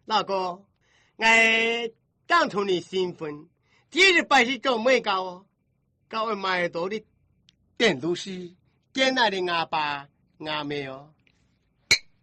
老哥，我当初你兴奋，第日白是做没搞哦，搞买多的电都是，点来的阿爸阿妹哦。